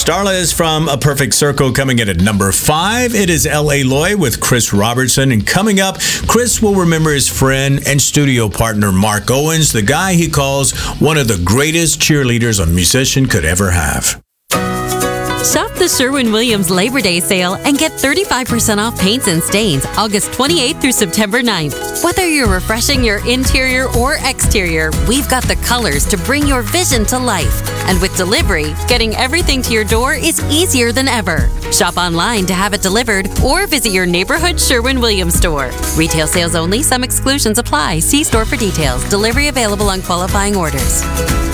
Starla is from A Perfect Circle, coming in at number 5. It is L.A. Lloyd with Chris Robertson. And coming up, Chris will remember his friend and studio partner Mark Owens, the guy he calls one of the greatest cheerleaders a musician could ever have. Shop the Sherwin-Williams Labor Day sale and get 35% off paints and stains August 28th through September 9th. Whether you're refreshing your interior or exterior, we've got the colors to bring your vision to life. And with delivery, getting everything to your door is easier than ever. Shop online to have it delivered or visit your neighborhood Sherwin-Williams store. Retail sales only. Some exclusions apply. See store for details. Delivery available on qualifying orders.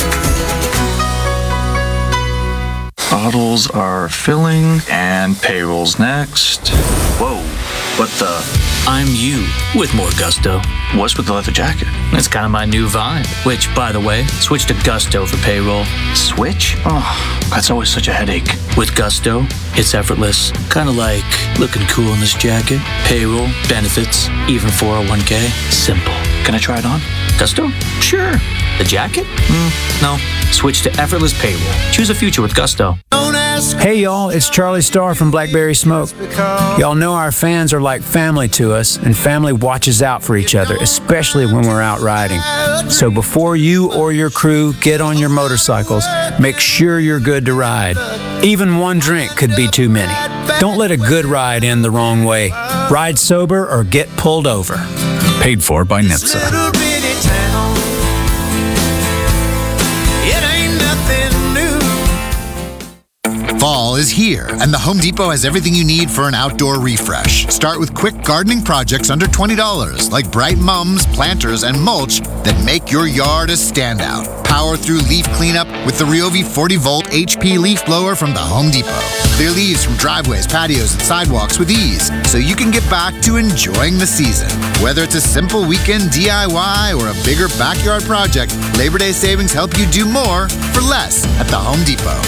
Bottles are filling, and payroll's next. Whoa, what the? I'm you with more gusto. What's with the leather jacket? It's kind of my new vibe. Which, by the way, switch to Gusto for payroll. Switch? Oh, that's always such a headache. With Gusto, it's effortless. Kind of like looking cool in this jacket. Payroll, benefits, even 401k. Simple. Can I try it on? Gusto? Sure. The jacket? No. Switch to effortless payroll. Choose a future with Gusto. Hey y'all, it's Charlie Starr from Blackberry Smoke. Y'all know our fans are like family to us, and family watches out for each other, especially when we're out riding. So before you or your crew get on your motorcycles, make sure you're good to ride. Even one drink could be too many. Don't let a good ride end the wrong way. Ride sober or get pulled over. Paid for by NHTSA. Fall is here, and the Home Depot has everything you need for an outdoor refresh. Start with quick gardening projects under $20, like bright mums, planters, and mulch that make your yard a standout. Power through leaf cleanup with the Ryobi 40-volt HP leaf blower from the Home Depot. Clear leaves from driveways, patios, and sidewalks with ease, so you can get back to enjoying the season. Whether it's a simple weekend DIY or a bigger backyard project, Labor Day savings help you do more for less at the Home Depot.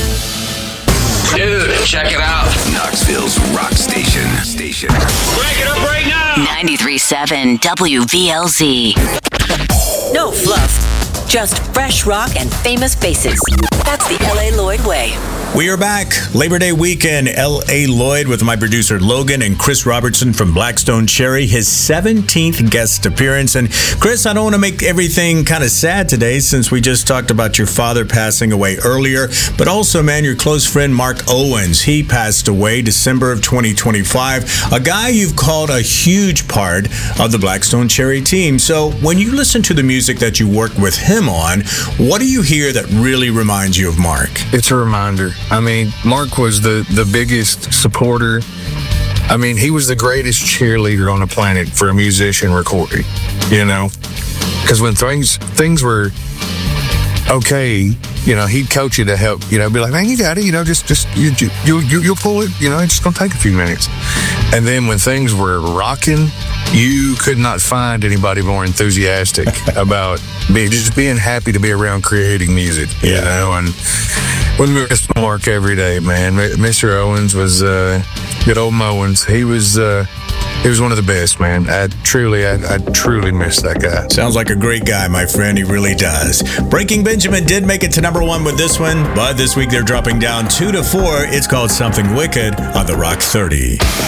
Dude, check it out. Knoxville's rock station. Break it up right now. 93.7 WVLZ. No fluff, just fresh rock and famous faces. That's the L.A. Lloyd way. We are back. Labor Day weekend, L.A. Lloyd with my producer Logan and Chris Robertson from Blackstone Cherry, his 17th guest appearance. And Chris, I don't want to make everything kind of sad today since we just talked about your father passing away earlier, but also, man, your close friend Mark Owens, he passed away December of 2025, a guy you've called a huge part of the Blackstone Cherry team. So when you listen to the music that you worked with him on, what do you hear that really reminds you of Mark? It's a reminder. I mean, Mark was the biggest supporter. I mean, he was the greatest cheerleader on the planet for a musician recording, you know? Because when things were okay, you know, he'd coach you to help, you know, be like, man, you got it, you know, you'll pull it, you know, it's just going to take a few minutes. And then when things were rocking, you could not find anybody more enthusiastic about just being happy to be around creating music, you know, and we miss Mark every day, man. Mr. Owens was, good old Owens, he was one of the best, man. I truly miss that guy. Sounds like a great guy, my friend. He really does. Breaking Benjamin did make it to number 1 with this one, but this week they're dropping down 2 to 4. It's called Something Wicked on the Rock 30.